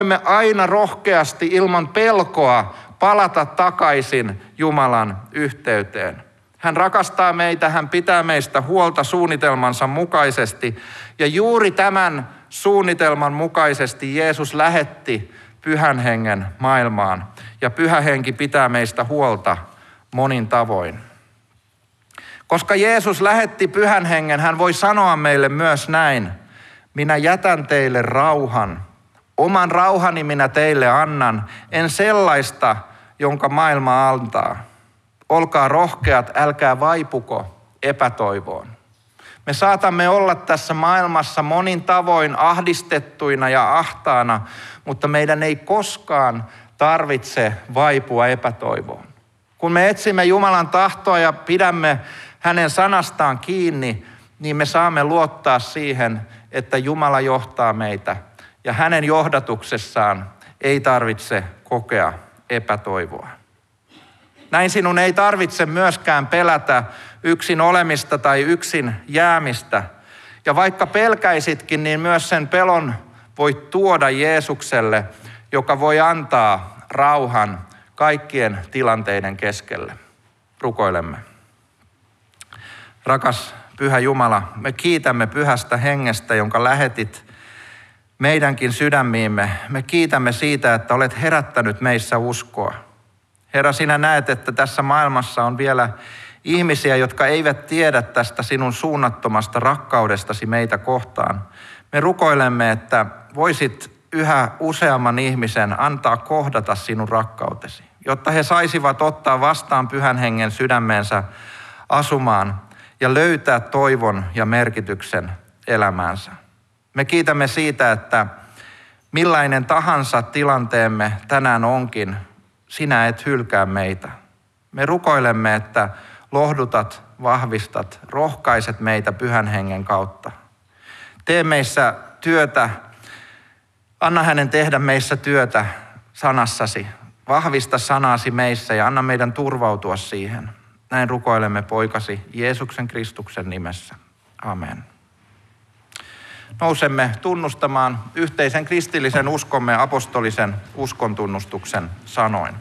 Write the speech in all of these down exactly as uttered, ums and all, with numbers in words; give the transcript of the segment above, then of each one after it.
voimme aina rohkeasti ilman pelkoa palata takaisin Jumalan yhteyteen. Hän rakastaa meitä, hän pitää meistä huolta suunnitelmansa mukaisesti. Ja juuri tämän suunnitelman mukaisesti Jeesus lähetti Pyhän Hengen maailmaan. Ja Pyhä Henki pitää meistä huolta monin tavoin. Koska Jeesus lähetti Pyhän Hengen, hän voi sanoa meille myös näin: minä jätän teille rauhan. Oman rauhani minä teille annan, en sellaista, jonka maailma antaa. Olkaa rohkeat, älkää vaipuko epätoivoon. Me saatamme olla tässä maailmassa monin tavoin ahdistettuina ja ahtaana, mutta meidän ei koskaan tarvitse vaipua epätoivoon. Kun me etsimme Jumalan tahtoa ja pidämme hänen sanastaan kiinni, niin me saamme luottaa siihen, että Jumala johtaa meitä ja hänen johdatuksessaan ei tarvitse kokea epätoivoa. Näin sinun ei tarvitse myöskään pelätä yksin olemista tai yksin jäämistä. Ja vaikka pelkäisitkin, niin myös sen pelon voit tuoda Jeesukselle, joka voi antaa rauhan kaikkien tilanteiden keskelle. Rukoilemme. Rakas Pyhä Jumala, me kiitämme Pyhästä Hengestä, jonka lähetit meidänkin sydämiimme. Me kiitämme siitä, että olet herättänyt meissä uskoa. Herra, sinä näet, että tässä maailmassa on vielä ihmisiä, jotka eivät tiedä tästä sinun suunnattomasta rakkaudestasi meitä kohtaan. Me rukoilemme, että voisit yhä useamman ihmisen antaa kohdata sinun rakkautesi, jotta he saisivat ottaa vastaan Pyhän Hengen sydämeensä asumaan ja löytää toivon ja merkityksen elämäänsä. Me kiitämme siitä, että millainen tahansa tilanteemme tänään onkin, sinä et hylkää meitä. Me rukoilemme, että lohdutat, vahvistat, rohkaiset meitä Pyhän Hengen kautta. Tee meissä työtä, anna hänen tehdä meissä työtä sanassasi. Vahvista sanasi meissä ja anna meidän turvautua siihen. Näin rukoilemme poikasi Jeesuksen Kristuksen nimessä. Amen. Nousemme tunnustamaan yhteisen kristillisen uskomme apostolisen uskontunnustuksen sanoin.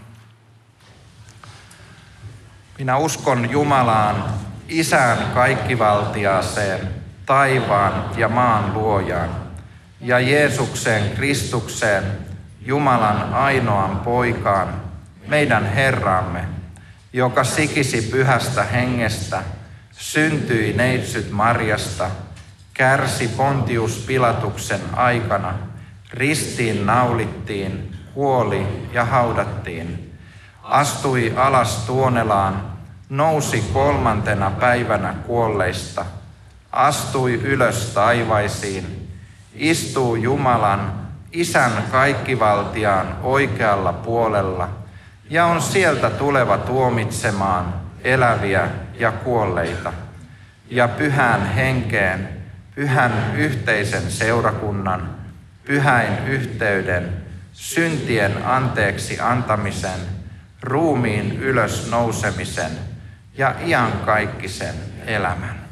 Minä uskon Jumalaan, Isään kaikkivaltiaaseen, taivaan ja maan luojaan, ja Jeesukseen Kristukseen, Jumalan ainoan poikaan, meidän Herramme, joka sikisi Pyhästä Hengestä, syntyi neitsyt Marjasta, kärsi Pontius Pilatuksen aikana, ristiin naulittiin, kuoli ja haudattiin, astui alas Tuonelaan, nousi kolmantena päivänä kuolleista, astui ylös taivaisiin, istuu Jumalan, Isän kaikkivaltiaan oikealla puolella ja on sieltä tuleva tuomitsemaan eläviä ja kuolleita, ja Pyhään Henkeen, pyhän yhteisen seurakunnan, pyhäin yhteyden, syntien anteeksi antamisen, ruumiin ylös nousemisen ja iankaikkisen elämän.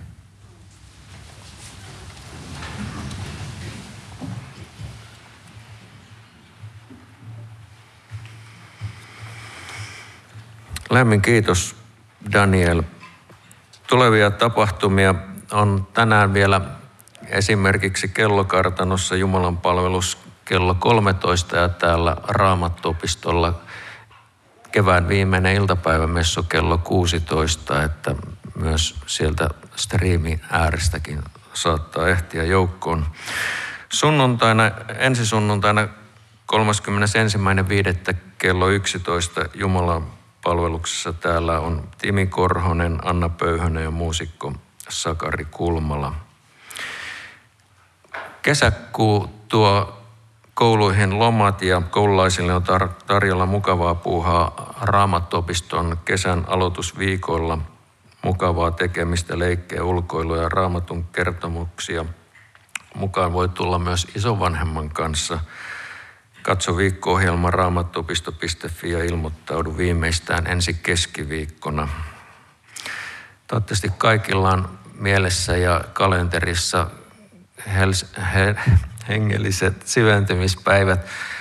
Lämmin kiitos, Daniel. Tulevia tapahtumia on tänään vielä esimerkiksi kellokartanossa Jumalan palvelus kello kolmetoista ja täällä Raamattuopistolla kevään viimeinen iltapäivämessu kello kuusitoista, että myös sieltä striimin äärestäkin saattaa ehtiä joukkoon. Sunnuntaina, ensi sunnuntaina kolmaskymmenesensimmäinen viidettä kello yksitoista Jumalan palveluksessa täällä on Timi Korhonen, Anna Pöyhönen ja muusikko Sakari Kulmala. Kesäkuu tuo kouluihin lomat ja koululaisille on tar- tarjolla mukavaa puuhaa Raamattuopiston kesän aloitusviikolla. Mukavaa tekemistä, leikkejä, ulkoilua ja Raamatun kertomuksia. Mukaan voi tulla myös isovanhemman kanssa. Katso viikko-ohjelma raamattuopisto piste fi ja ilmoittaudu viimeistään ensi keskiviikkona. Toivottavasti kaikilla on mielessä ja kalenterissa hels- he- hengelliset syventymispäivät.